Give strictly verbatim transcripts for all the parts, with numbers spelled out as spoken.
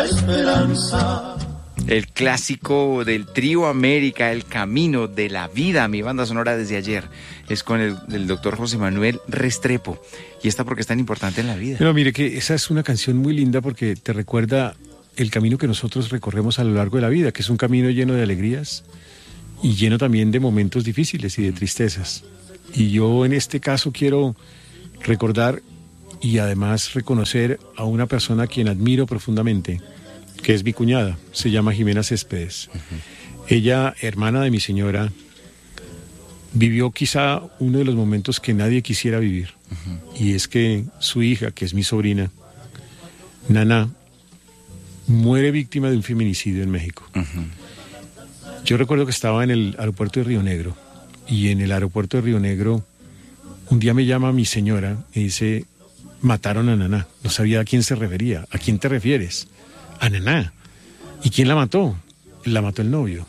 Esperanza. El clásico del trío América, El Camino de la Vida, mi banda sonora desde ayer, es con el, el doctor José Manuel Restrepo. ¿Y esta por qué es tan importante en la vida? Pero mire que esa es una canción muy linda porque te recuerda el camino que nosotros recorremos a lo largo de la vida, que es un camino lleno de alegrías y lleno también de momentos difíciles y de tristezas. Y yo en este caso quiero recordar y además reconocer a una persona a quien admiro profundamente, que es mi cuñada, se llama Jimena Céspedes. Uh-huh. Ella, hermana de mi señora, vivió quizá uno de los momentos que nadie quisiera vivir. Uh-huh. Y es que su hija, que es mi sobrina, Nana, muere víctima de un feminicidio en México. Uh-huh. Yo recuerdo que estaba en el aeropuerto de Río Negro, y en el aeropuerto de Río Negro, un día me llama mi señora y dice, mataron a Nana. No sabía a quién se refería. ¿A quién te refieres? A Nana. ¿Y quién la mató? La mató el novio.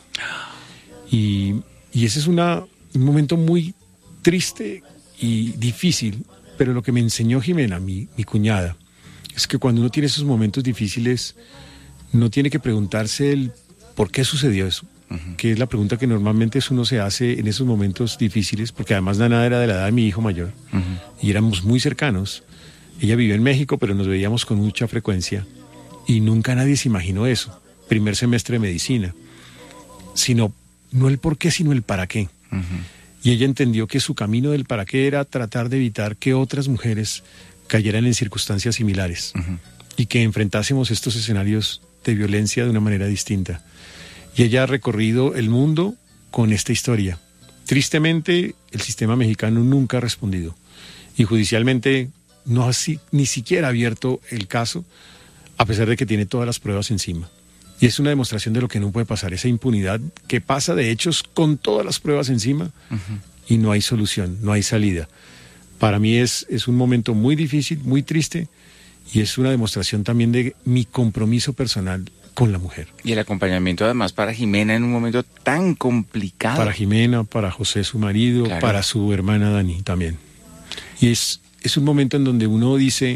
Y, y ese es una, un momento muy triste y difícil, pero lo que me enseñó Jimena, mi, mi cuñada, es que cuando uno tiene esos momentos difíciles, no tiene que preguntarse el por qué sucedió eso, uh-huh. que es la pregunta que normalmente uno se hace en esos momentos difíciles, porque además Nana era de la edad de mi hijo mayor, uh-huh. y éramos muy cercanos. Ella vivió en México, pero nos veíamos con mucha frecuencia. Y nunca nadie se imaginó eso, primer semestre de medicina, sino no el por qué, sino el para qué. Uh-huh. Y ella entendió que su camino del para qué era tratar de evitar que otras mujeres cayeran en circunstancias similares, uh-huh. y que enfrentásemos estos escenarios de violencia de una manera distinta. Y ella ha recorrido el mundo con esta historia. Tristemente, el sistema mexicano nunca ha respondido, y judicialmente no ha si, ni siquiera abierto el caso, a pesar de que tiene todas las pruebas encima. Y es una demostración de lo que no puede pasar, esa impunidad que pasa de hechos con todas las pruebas encima, uh-huh. y no hay solución, no hay salida. Para mí es, es un momento muy difícil, muy triste, y es una demostración también de mi compromiso personal con la mujer. Y el acompañamiento además para Jimena en un momento tan complicado. Para Jimena, para José, su marido, claro. para su hermana Dani también. Y es, es un momento en donde uno dice,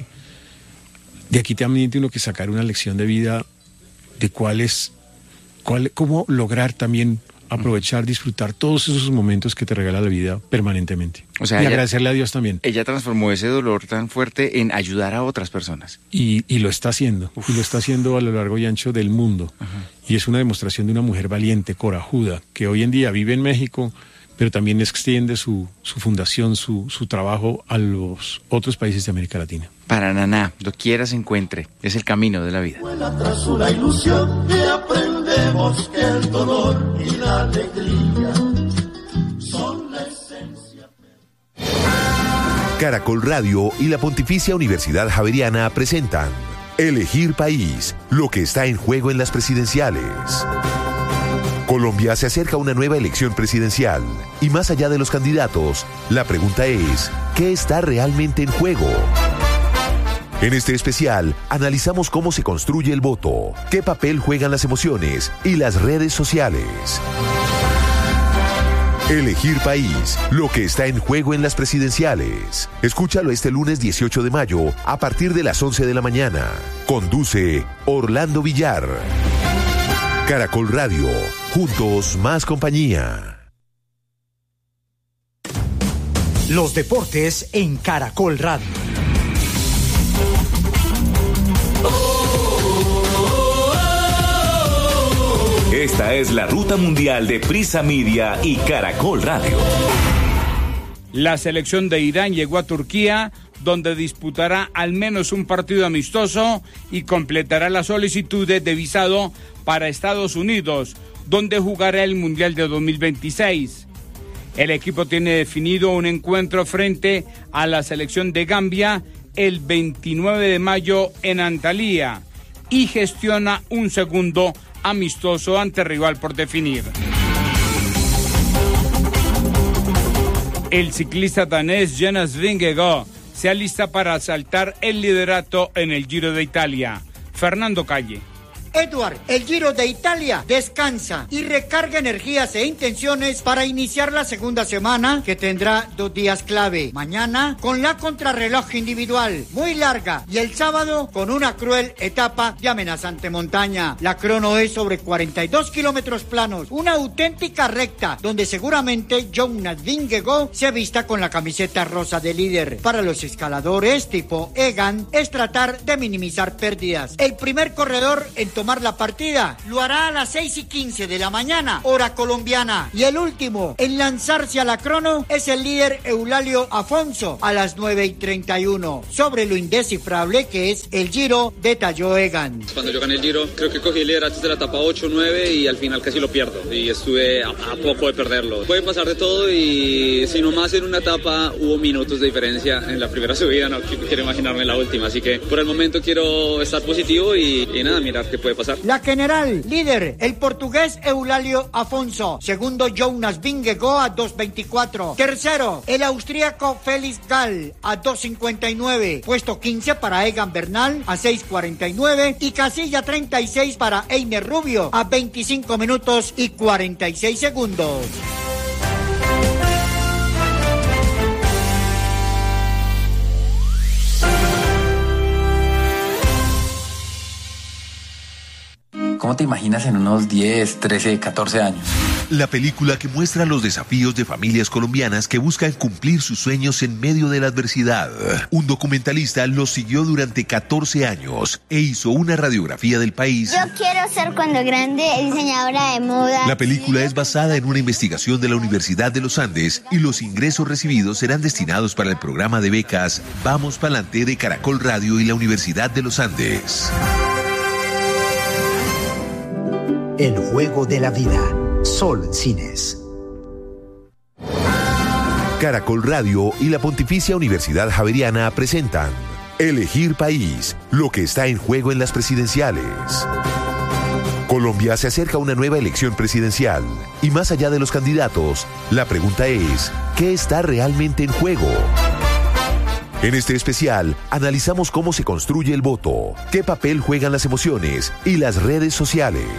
de aquí también tiene uno que sacar una lección de vida de cuál es, cuál, cómo lograr también aprovechar, disfrutar todos esos momentos que te regala la vida permanentemente. O sea, y ella, agradecerle a Dios también. Ella transformó ese dolor tan fuerte en ayudar a otras personas. Y, y lo está haciendo, Uf. y lo está haciendo a lo largo y ancho del mundo. Ajá. Y es una demostración de una mujer valiente, corajuda, que hoy en día vive en México, pero también extiende su, su fundación, su, su trabajo a los otros países de América Latina. Para Nana, doquiera se encuentre, es el camino de la vida. Tras una ilusión y aprendemos que el dolor y la alegría son la esencia. Caracol Radio y la Pontificia Universidad Javeriana presentan Elegir País, lo que está en juego en las presidenciales. Colombia se acerca a una nueva elección presidencial y más allá de los candidatos, la pregunta es, ¿qué está realmente en juego? En este especial, analizamos cómo se construye el voto, qué papel juegan las emociones y las redes sociales. Elegir País, lo que está en juego en las presidenciales. Escúchalo este lunes dieciocho de mayo a partir de las once de la mañana. Conduce Orlando Villar. Caracol Radio, juntos más compañía. Los deportes en Caracol Radio. Esta es la ruta mundial de Prisa Media y Caracol Radio. La selección de Irán llegó a Turquía, donde disputará al menos un partido amistoso y completará las solicitudes de visado para Estados Unidos, donde jugará el Mundial de dos mil veintiséis. El equipo tiene definido un encuentro frente a la selección de Gambia el veintinueve de mayo en Antalya y gestiona un segundo amistoso ante rival por definir. El ciclista danés Jonas Vingegaard se alista para asaltar el liderato en el Giro de Italia. Fernando Calle. Edward, el Giro de Italia descansa y recarga energías e intenciones para iniciar la segunda semana, que tendrá dos días clave. Mañana con la contrarreloj individual muy larga y el sábado con una cruel etapa de amenazante montaña. La crono es sobre cuarenta y dos kilómetros planos, una auténtica recta donde seguramente Jonas Vingegaard se vista con la camiseta rosa de líder. Para los escaladores tipo Egan es tratar de minimizar pérdidas. El primer corredor en tomar la partida lo hará a las seis y quince de la mañana, hora colombiana, y el último en lanzarse a la crono es el líder Eulalio Afonso a las nueve y treinta y uno. Sobre lo indescifrable que es el Giro, detalló Egan. Cuando yo gané el Giro, creo que cogí el liderato de la etapa ocho nueve y al final casi lo pierdo y estuve a, a poco de perderlo. Puede pasar de todo y si nomás en una etapa hubo minutos de diferencia en la primera subida, no quiero imaginarme la última, así que por el momento quiero estar positivo y, y nada, mirar qué puede pasar. La general, líder, el portugués Eulalio Afonso. Segundo, Jonas Vingegaard a dos veinticuatro. Tercero, el austríaco Felix Gall a dos cincuenta y nueve. Puesto quince para Egan Bernal a seis cuarenta y nueve. Y casilla treinta y seis para Einer Rubio a veinticinco minutos y cuarenta y seis segundos. ¿Cómo te imaginas en unos diez, trece, catorce años? La película que muestra los desafíos de familias colombianas que buscan cumplir sus sueños en medio de la adversidad. Un documentalista los siguió durante catorce años e hizo una radiografía del país. Yo quiero ser cuando grande diseñadora de moda. La película es basada en una investigación de la Universidad de los Andes y los ingresos recibidos serán destinados para el programa de becas Vamos Pa'lante de Caracol Radio y la Universidad de los Andes. El juego de la vida. Sol Cines. Caracol Radio y la Pontificia Universidad Javeriana presentan Elegir País, lo que está en juego en las presidenciales. Colombia se acerca a una nueva elección presidencial y más allá de los candidatos, la pregunta es, ¿qué está realmente en juego? En este especial, analizamos cómo se construye el voto, qué papel juegan las emociones y las redes sociales.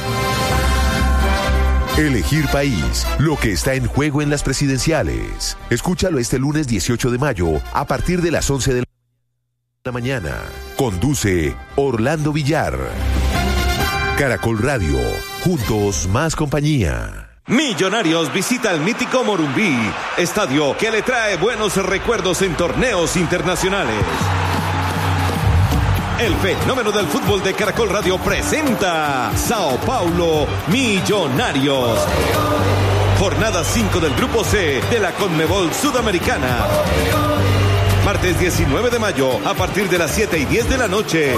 Elegir País, lo que está en juego en las presidenciales. Escúchalo este lunes dieciocho de mayo a partir de las once de la mañana. Conduce Orlando Villar. Caracol Radio, juntos más compañía. Millonarios visita el mítico Morumbí, estadio que le trae buenos recuerdos en torneos internacionales. El fenómeno del fútbol de Caracol Radio presenta Sao Paulo Millonarios. Jornada cinco del Grupo C de la Conmebol Sudamericana. Martes diecinueve de mayo a partir de las siete y diez de la noche.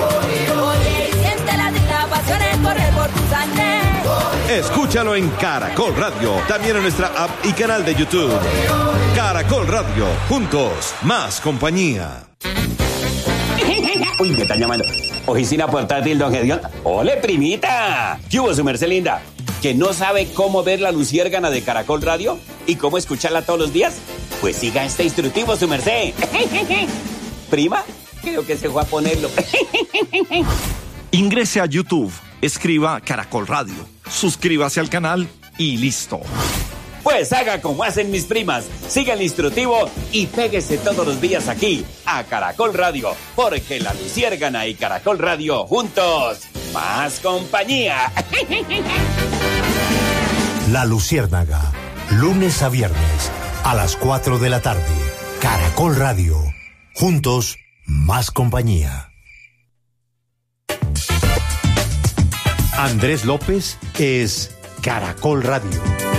Escúchalo en Caracol Radio, también en nuestra app y canal de YouTube. Caracol Radio, juntos, más compañía. Uy, me están llamando. Oficina portátil, don Gedión. ¡Ole, primita! ¿Qué hubo, su merced linda? ¿Que no sabe cómo ver la luciérgana de Caracol Radio? ¿Y cómo escucharla todos los días? Pues siga este instructivo, su merced. ¿Prima? Creo que se fue a ponerlo. Ingrese a YouTube, escriba Caracol Radio, suscríbase al canal y listo. Pues haga como hacen mis primas, siga el instructivo y péguese todos los días aquí, a Caracol Radio, porque la luciérgana y Caracol Radio juntos, más compañía. La Luciérnaga, lunes a viernes, a las cuatro de la tarde. Caracol Radio, juntos, más compañía. Andrés López es Caracol Radio.